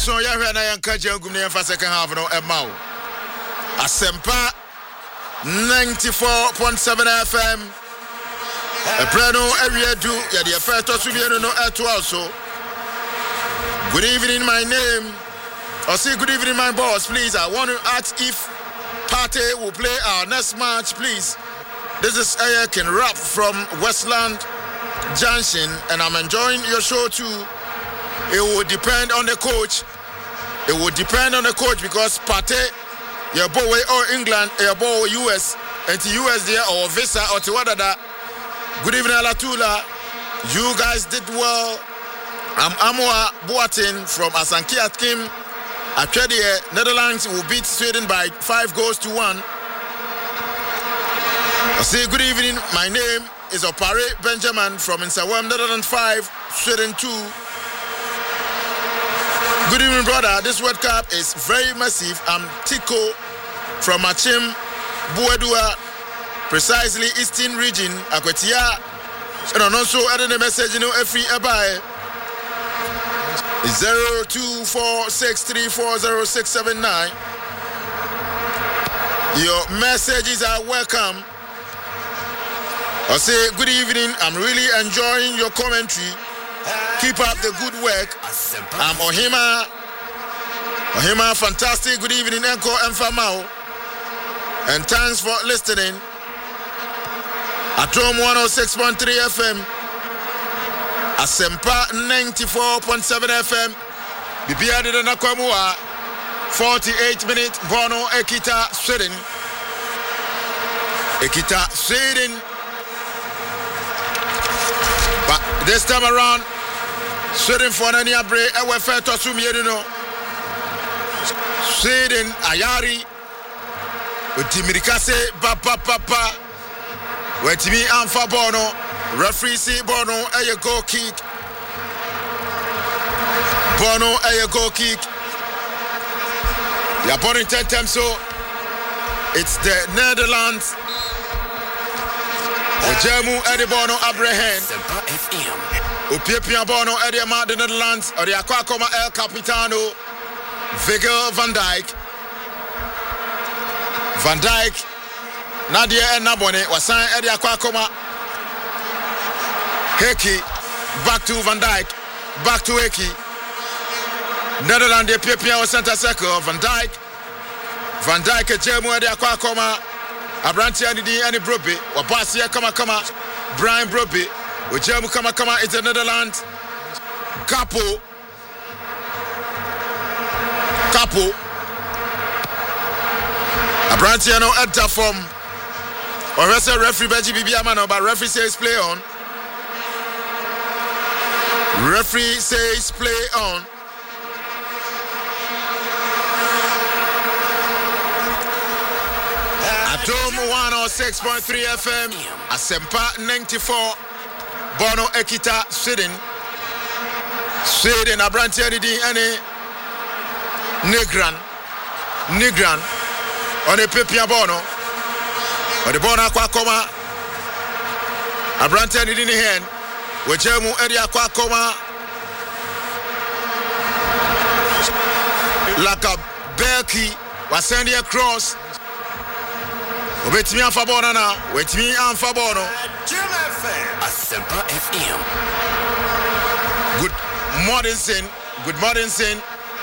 so ya hwe na yanka jangum ne yemfa second half no emma Asempa 94.7 FM Ebreno Eriedu ya the first osubieno no eto also. Good evening, my name. Or say good evening, my boss. Please, I want to ask if Partey will play our next match, please. This is Ayakin Rap from Westland Junction, and I'm enjoying your show too. It will depend on the coach. It will depend on the coach because Partey, your boy or England, your boy US, and to US there or Visa or to whatever. Good evening, Alatula. You guys did well. I'm Amwa Boateng from Asanki Atkim. Actually, Netherlands will beat Sweden by 5-1. I say good evening. My name is Opare Benjamin from Insawam, Netherlands 5, Sweden 2. Good evening, brother. This World Cup is very massive. I'm Tiko from Achim, Buedua, precisely Eastern region, Akwetia. And also adding a message, every abai. 0246340679. Your messages are welcome. I say good evening. I'm really enjoying your commentary. Keep up the good work. I'm Ohima, fantastic. Good evening, Enko Mfamao. And thanks for listening. Atom 106.3 FM. Asempa 94.7 FM. Bibia de Nakamua. 48 minutes. Bono Ekita Sweden. But this time around, Sweden for Nania Bre, Ewefe Tosum Yeduno. Sweden, Ayari, Utimirikase, Papa, Wetimi Anfa Bono, referee see Bono, a goal kick. Bono, a goal kick. The opponent attempt, so it's the Netherlands. Ojemu Edibono Abraham. Upiepia Bono Ediama, the Netherlands, or the Aquacoma El Capitano, Vigil Van Dijk. Van Dijk, Nadia and Nabone, Wasan Eddie Aquacoma. Heki, back to Van Dijk, back to Heki. Netherlands, the Piepia was center circle. Van Dijk, Ojemu Eddie Aquacoma. Abranti any Broby, Wapasia kama Brian Broby, Ojemu kama it's the Netherlands. Capo. Abranti no enter from or referee Beji Bibiamano, but referee says play on. Referee says play on. Atom 106.3 FM, Asempa 94, Bono Ekita, Sweden, Abranti any Negran, on a Pepia Bono, or the Bono Aquacoma, Abranti in the hand, Ojemu Eddie Aquacoma, like a Belki, was sending across. Wait me on Fabono now. Wait me on Fabono. Asempa FM. Good morning, Sin.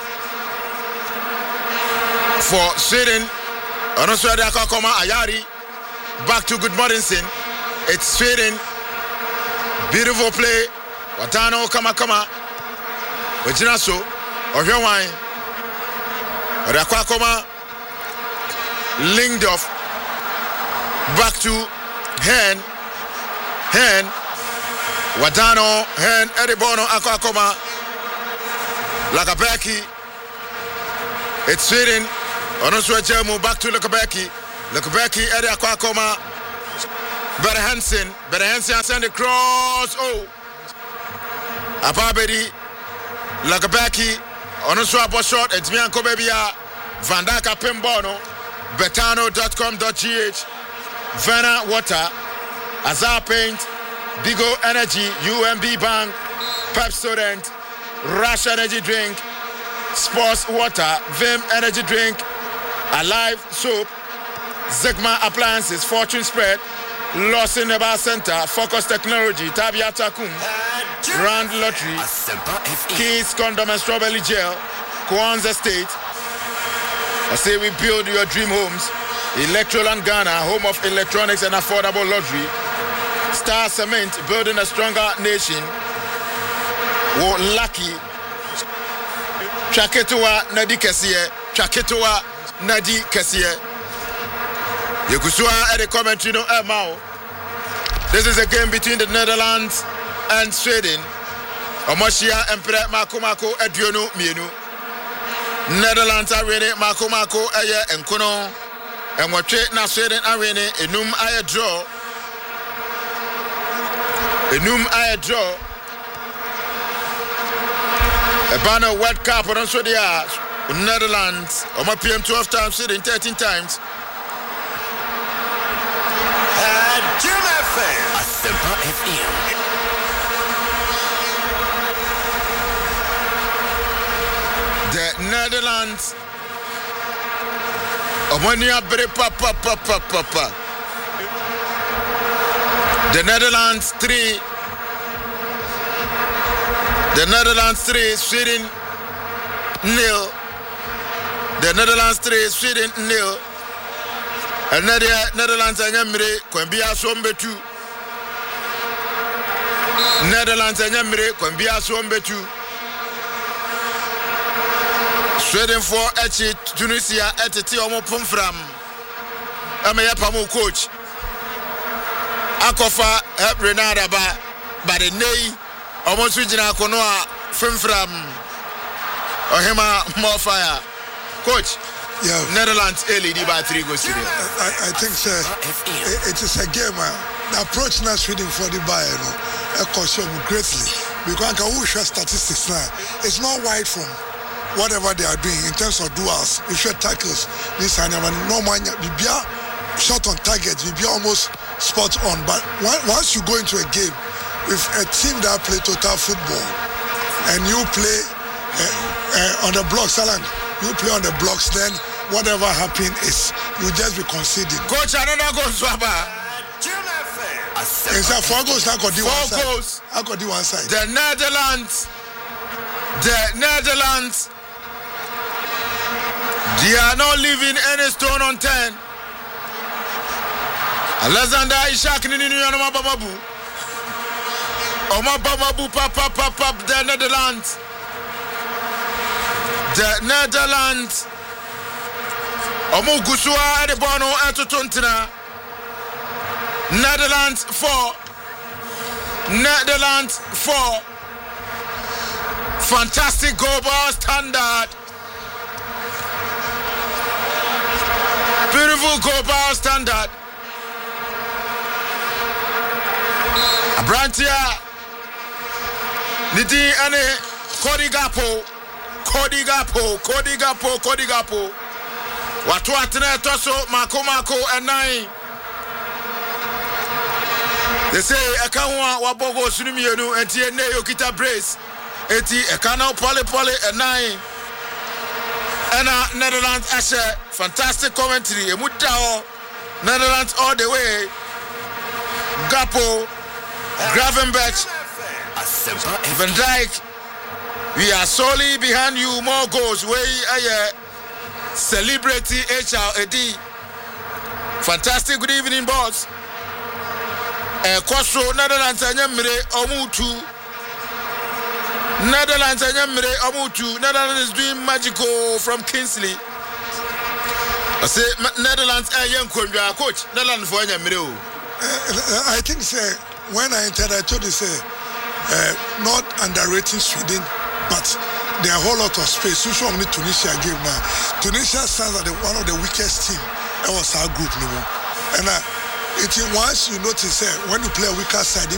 For Sweden. And also the Akakoma Ayari. Back to good morning, Sin. It's Sweden. Beautiful play. Watano kama. Wejinaso. Ohiowine. The Akakoma. Linked off. Back to hand, Wadano, hand, Edibono, Aquacoma, Lakabeki. It's Sweden. Onoswe Jemu, back to Lakabeki, Eddie Aquacoma, Better Hansen send the cross. Oh, Apabedi, Lakabeki, Onoswe Apo shot, it's me and Kobebia, Van Dijk Pimbono, betano.com.gh. Vena Water, Azar Paint, Bigo Energy, UMB Bank, Pep Student, Rush Energy Drink, Sports Water, Vim Energy Drink, Alive Soap, Zegma Appliances, Fortune Spread, Lawson Bar Center, Focus Technology, Tabia Takum, Rand Lottery, Keys Condom and Strawberry Gel, Kwanzaa Estate. I say we build your dream homes. Electroland Ghana, home of electronics and affordable luxury. Star Cement, building a stronger nation. Wo Lucky. Chaketua Nadi Kesiye. Chaketua Nadi Kesiye. Yekusua at the commentary no Mao. This is a game between the Netherlands and Sweden. Omoshia Empire Makomako Ediono Mienu. Netherlands are winning Makomako Aye and Kono. And what trade now Sweden are winning enum aye draw. Enum aye draw. A banner World Cup on so they are Netherlands. Oma PM 12 times, Sweden 13 times. Jim FM. Asempa FM. The Netherlands. Omonia bre papa. The Netherlands 3. The Netherlands 3, Sweden 0. The Netherlands 3, Sweden 0. And Netherlands and Yamre, Kwambia Sombe 2. Netherlands and Yamre, Kwambia Sombe 2. Sweden 4, Echi, Tunisia, Etiti, Omo Pumfram. Amaya Pamu coach. Akofa, help Renada ba, but the Nay, almost Regina Konoa, Fimfram, Ohema, more fire. Coach. Yeah. Netherlands LED by 3 goals. I think it is a game. The approach now Sweden for the buy, a consume greatly because I can show statistics now. It's not wide from whatever they are doing in terms of duels. You should tackles this and no man be shot on target, be almost spot on. But once you go into a game with a team that play total football and you play on the blocks, you play on the blocks, then whatever happen is you just be conceding. Coach, another goal, Swaba. It's a 4 goals. I got the 4 goals. I got the one side. The Netherlands, they are not leaving any stone unturned. Alexander Ishak Nini Omababu. Omababu papa the Netherlands. The Netherlands. Omugusua Edebono Etotontina. Netherlands 4. Netherlands 4. Fantastic goal ball standard. Beautiful goal ball standard. Abrantia Nidi ane Cody Gapo. Watu atene toso mako and 9. They say Ekawa Wabogo Sunimienu and Tiene Yokita Brace. Eti Ekana Pole and 9. And Netherlands Asher. Fantastic commentary. Emutao. Netherlands all the way. Gapo. Gravenberch. Van Dijk. We are solely behind you. More goals. Celebrity HRAD. Fantastic good evening, boss. Kosro Netherlands and Yamre Omutu. Netherlands and Yamre Omutu. Netherlands is doing magical from Kingsley. I say Netherlands and young coach. Netherlands for Yamre. I think when I entered, I told you not underrating Sweden, but there are a whole lot of space. You show me Tunisia game now. Tunisia stands as one of the weakest team. That was our group, and once you notice when you play a weaker side.